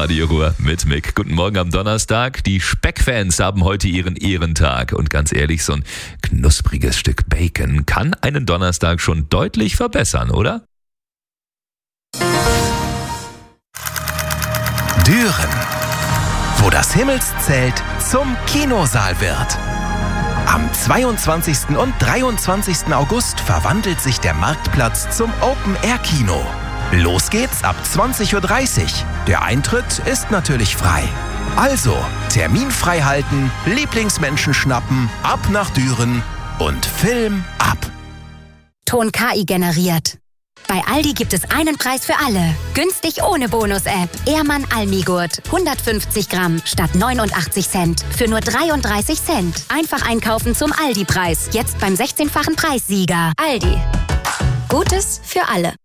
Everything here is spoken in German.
Radio Ruhr mit Mick. Guten Morgen am Donnerstag. Die Speckfans haben heute ihren Ehrentag. Und ganz ehrlich, so ein knuspriges Stück Bacon kann einen Donnerstag schon deutlich verbessern, oder? Düren, wo das Himmelszelt zum Kinosaal wird. Am 22. und 23. August verwandelt sich der Marktplatz zum Open-Air-Kino. Los geht's ab 20.30 Uhr. Der Eintritt ist natürlich frei. Also, Termin frei halten, Lieblingsmenschen schnappen, ab nach Düren und Film ab. Ton KI generiert. Bei Aldi gibt es einen Preis für alle. Günstig ohne Bonus-App. Ehrmann Almigurt. 150 Gramm statt 89 Cent. Für nur 33 Cent. Einfach einkaufen zum Aldi-Preis. Jetzt beim 16-fachen Preissieger. Aldi. Gutes für alle.